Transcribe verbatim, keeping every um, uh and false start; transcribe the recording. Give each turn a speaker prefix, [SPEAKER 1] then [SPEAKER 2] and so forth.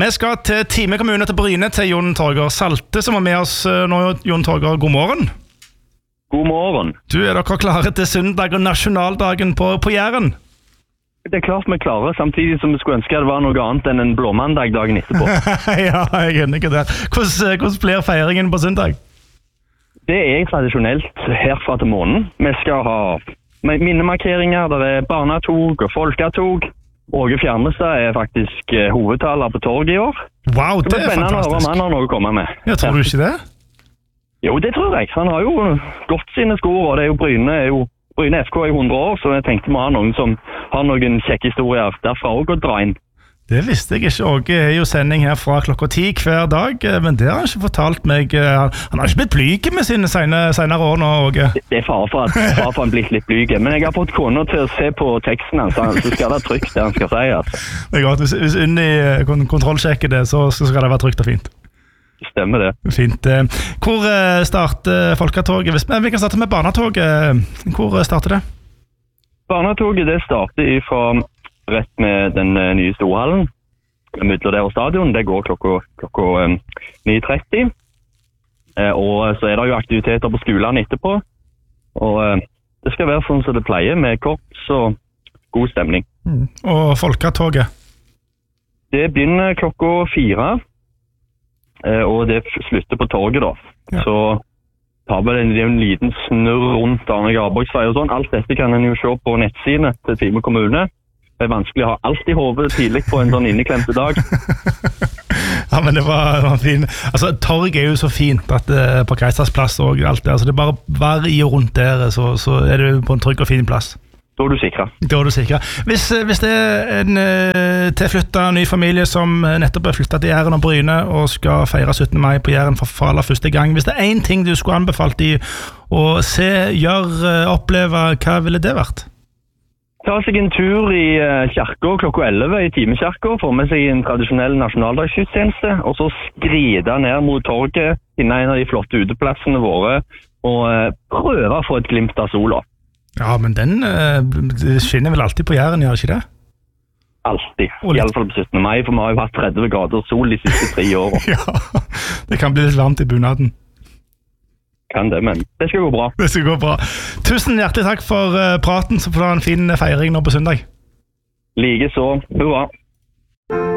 [SPEAKER 1] Vi skal til Time kommune til Bryne, til Jon Torger Salte, som er med oss nå. Jon Torger, god morgen.
[SPEAKER 2] God morgen.
[SPEAKER 1] Du, er dere klare til søndag og nasjonaldagen på, på Jæren?
[SPEAKER 2] Det er klart vi er klare, samtidig som vi skulle ønske det var noe annet enn en blåmandag dagen etterpå.
[SPEAKER 1] Ja, jeg er enig i det. Hvordan, hvordan blir feiringen på søndag?
[SPEAKER 2] Det er tradisjonelt herfra til måneden. Vi skal ha minnemarkeringer, der er barnetog og folketog. Åge Fjermestad er faktisk uh, hovedtaler på torget i år.
[SPEAKER 1] Wow, det,
[SPEAKER 2] det er
[SPEAKER 1] fantastisk.
[SPEAKER 2] Spennende å høre om han har noe å komme med.
[SPEAKER 1] Jeg tror du ikke det?
[SPEAKER 2] Jo, det tror jeg. Han har jo gått sine skor, og det er jo Bryne, er jo Bryne F K i hundre år, så jeg tenkte vi har noen som har noen kjekke historier derfra også å dra inn.
[SPEAKER 1] Det visste jeg ikke. Åge er jo sending her fra klokka ti hver dag, men det har han ikke fortalt meg. Han har ikke blitt blyg med sine senere år nå, Åge.
[SPEAKER 2] Det er far for at far for han blitt litt blyg, men jeg har fått kona til å se på teksten hans, så skal det være trygt det han skal si. Altså.
[SPEAKER 1] Det er godt. Hvis, hvis Unni kontrollsjekker det, så, så skal det være trygt og fint.
[SPEAKER 2] Stemmer det.
[SPEAKER 1] Fint. Hvor starter folketoget? Vi kan starte med barnetoget. Hvor starter det?
[SPEAKER 2] Barnetoget det starter fra rett med den uh, nye storhallen, midler der og stadion. Det går klokka, klokka um, ni tretti. Uh, og så er det jo aktiviteter på skolen etterpå. Og uh, det skal være sånn som det pleier, med korps og god stemning.
[SPEAKER 1] Mm. Og folketoget? Det
[SPEAKER 2] begynner klokka fire, uh, og det slutter på torget da. Ja. Så tar vi en, en liten snurr rundt Arne Garborgsvei og sånn. Alt dette kan en jo se på nettsidene til Time kommune. Det er vanskelig å ha alt i hovedet tidlig på en sånn inneklemte dag.
[SPEAKER 1] Ja, men det var, det var fint. Altså, torg er jo så fint at uh, på Keisersplass og alt det. Altså, det er bare vær i og rundt der, så, så er du på en trygg og fin plass.
[SPEAKER 2] Da er du sikret.
[SPEAKER 1] Da er du sikret. Hvis, hvis det er en uh, tilflyttet ny familie som nettopp er flyttet til Jæren og Bryne og skal feire syttende mai på Jæren for, for aller første gang, hvis det er en ting du skulle anbefalt de å se, gjøre, oppleve, hva ville det vært?
[SPEAKER 2] Ta seg en tur i uh, kirka klokka elleve i Timekirka, få med seg en tradisjonell nasjonaldagsgudstjeneste, og så skride ned mot torget, finne en av de flotte uteplassene våre, og uh, prøve å få et glimt av sola.
[SPEAKER 1] Ja, men den uh, skinner vel alltid på Jæren, gjør ikke det?
[SPEAKER 2] Alltid, i alle fall på syttende mai, for vi har jo hatt tretti grader sol de siste tre årene.
[SPEAKER 1] Ja, det kan bli litt varmt i bunaden.
[SPEAKER 2] Kan det, men det skal gå bra.
[SPEAKER 1] Det skal gå bra. Tusen hjertelig takk for uh, praten, så får du ha en fin feiring nå på søndag.
[SPEAKER 2] Like så. Hurra.